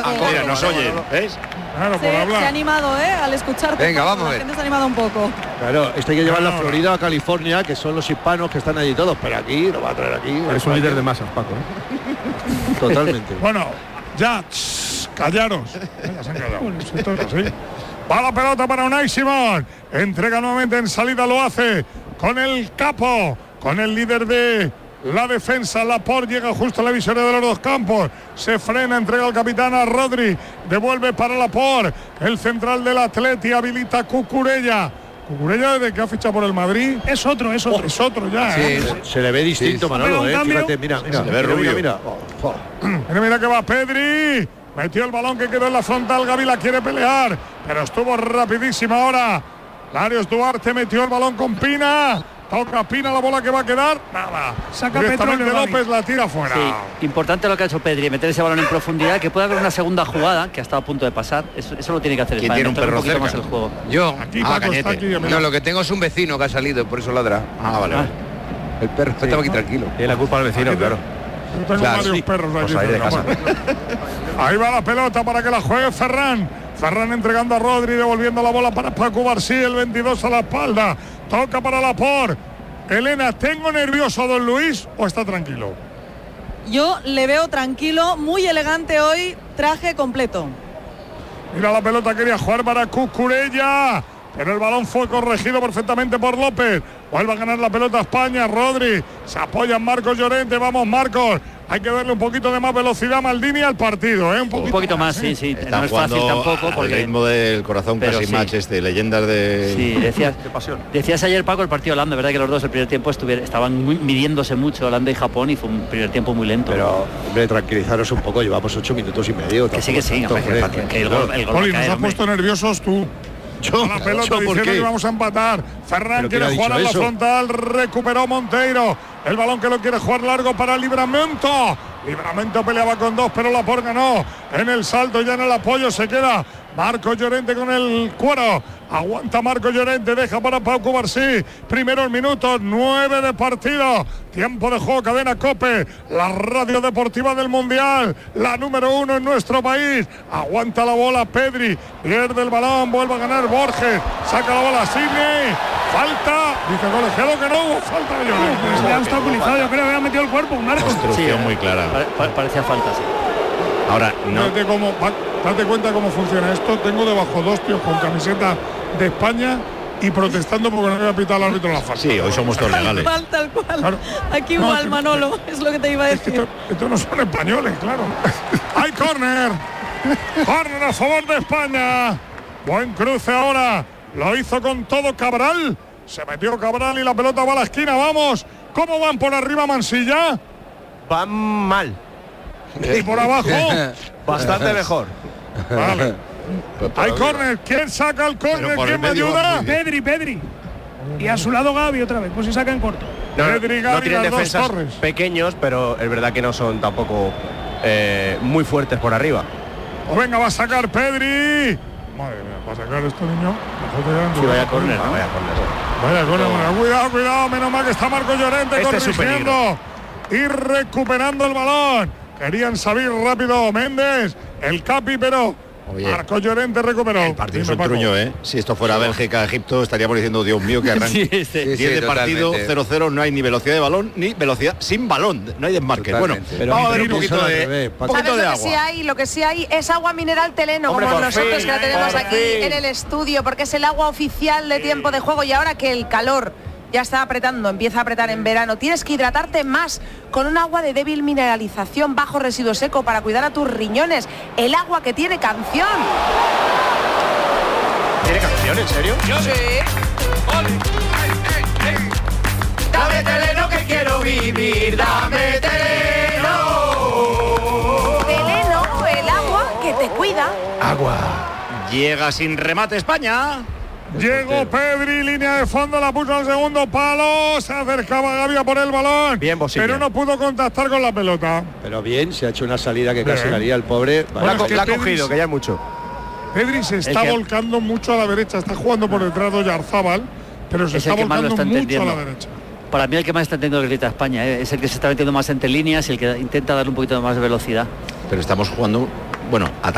Mira, nos oyen, ¿ves? Claro, se ha animado, al escucharte. Venga, vamos a ver. La gente se ha animado un poco. Claro, esto hay que llevarlo a Florida, a California, que son los hispanos que están allí todos, pero aquí lo va a traer aquí. Es un líder de masas, Paco. Totalmente. Bueno, ya, callaros. Ya se han callado. Esto es así. Va la pelota para Unai Simón. Entrega nuevamente en salida, lo hace con el capo, con el líder de la defensa. Laporte llega justo a la visoria de los dos campos. Se frena, entrega al capitán a Rodri. Devuelve para Laporte. El central del Atleti habilita Cucurella. Cucurella, desde que ha fichado por el Madrid. Es otro. Es otro ya. Sí, se le ve distinto, Manolo, fíjate, mira. Se le ve rubio. Mira que va Pedri. Metió el balón que quedó en la frontal. Gavi la quiere pelear, pero estuvo rapidísima ahora. Larios Duarte metió el balón con Pina. Toca Pina, la bola que va a quedar. Nada. Saca Directamente Petróleo, López la tira fuera. Sí, importante lo que ha hecho Pedri, meter ese balón en profundidad, que puede haber una segunda jugada que ha estado a punto de pasar. Eso lo tiene que hacer. ¿Quién tiene un perro cerca? Más el juego. Yo. Aquí Paco está aquí. No, lo que tengo es un vecino que ha salido, por eso ladra. Vale. El perro estaba aquí tranquilo. Tiene la culpa al vecino, claro. Yo tengo varios perros aquí. Pues ahí de casa. Ahí va la pelota para que la juegue Ferran. Ferran entregando a Rodri, devolviendo la bola para Paco Barsí, el 22 a la espalda. Toca para Laporte. Elena, ¿tengo nervioso a don Luis o está tranquilo? Yo le veo tranquilo, muy elegante hoy, traje completo. Mira la pelota, quería jugar para Cucurella, pero el balón fue corregido perfectamente por López. Vuelve a ganar la pelota a España, Rodri. Se apoya en Marcos Llorente, vamos Marcos. Hay que darle un poquito de más velocidad a Maldini al partido, Un poquito más, sí. Están No es fácil tampoco. Porque el ritmo del corazón pero casi sí. match leyendas de... Sí, Qué pasión. decías ayer, Paco, el partido Holanda, verdad que los dos el primer tiempo estaban midiéndose mucho, Holanda y Japón, y fue un primer tiempo muy lento. Pero, hombre, tranquilizaros un poco, llevamos 8 minutos y medio. Que sí, hombre, que el gol Poli, va a nos caer, has puesto nerviosos tú. Yo, La pelota ¿por diciendo qué? que vamos a empatar. Ferran ¿Pero quiere quién ha jugar a dicho la eso? frontal, recuperó Monteiro. El balón que lo quiere jugar largo para Livramento. Livramento peleaba con dos, pero Laporte ganó. En el salto, ya en el apoyo se queda Marcos Llorente con el cuero. Aguanta Marcos Llorente, deja para Paco Barsí. Primeros minutos, 9 de partido. Tiempo de juego, cadena COPE, la radio deportiva del Mundial, la número 1 en nuestro país. Aguanta la bola Pedri, pierde el balón, vuelve a ganar Borges, saca la bola Sidney. Falta, dice el colegiado que no hubo falta de Llorente. Se le ha obstaculizado, yo creo que ha metido el cuerpo, Marcos. Construcción muy clara. Parecía falta, sí. Ahora, no... Date cuenta cómo funciona esto. Tengo debajo dos tíos con camiseta de España y protestando porque no había pitado al árbitro la falta. Sí, hoy somos todos legales. Tal cual. Claro. Aquí igual, Manolo, es lo que te iba a decir. Estos no son españoles, claro. Hay córner. Córner a favor de España. Buen cruce ahora. Lo hizo con todo Cabral. Se metió Cabral y la pelota va a la esquina. Vamos. ¿Cómo van por arriba Mansilla? Van mal. Y por abajo. Bastante mejor. Vale. Hay córner. ¿Quién saca el córner? ¿Quién me ayuda? Pedri. Y a su lado Gavi otra vez, pues si saca en corto. Pedri, No Gavi, tienen las dos defensas torres. pequeños, pero es verdad que no son tampoco muy fuertes por arriba. Pues venga, va a sacar Pedri. Madre mía, va a sacar esto, niño. Sí, vaya córner, ¿no? Vaya córner. Cuidado, menos mal que está Marcos Llorente Este es un corrigiendo y recuperando el balón. Querían salir rápido Méndez, el Capi, pero Oye, Marcos Llorente recuperó. el partido es un truño, ¿eh? Si esto fuera Bélgica, Egipto, estaríamos diciendo, Dios mío, que arranque. Sí. 10 de partido, 0-0, no hay ni velocidad de balón, ni velocidad sin balón, no hay desmarques. Totalmente. Bueno, Pero vamos a ver un pienso poquito al de, revés, Paco. poquito ¿Sabes de lo que agua. sí hay? Lo que sí hay es agua mineral Teleno, Hombre, como por nosotros fin, que la tenemos por aquí fin. en el estudio, porque es el agua oficial de tiempo de juego y ahora que el calor ya está apretando, empieza a apretar en verano, tienes que hidratarte más con un agua de débil mineralización, bajo residuo seco para cuidar a tus riñones. El agua que tiene canción. ¿Tiene canción, en serio? Sí. Dame Teleno que quiero vivir, dame Teleno. Teleno, el agua que te cuida. Agua. Llega sin remate España. Llegó Pedri, línea de fondo, la puso al segundo palo, se acercaba Gavi a por el balón, Bien, Bosilla. pero no pudo contactar con la pelota. Pero bien, se ha hecho una salida que casi Bien. la haría el pobre. Bueno, es que La ha Pedri cogido, se- que ya es mucho. Pedri se está que- volcando mucho a la derecha, está jugando por detrás de Oyarzábal, pero se Es está el que más lo volcando está mucho a la entendiendo. derecha. Para mí el que más está entendiendo que grita España, es el que se está metiendo más entre líneas y el que intenta darle un poquito más de velocidad. Pero estamos jugando, bueno,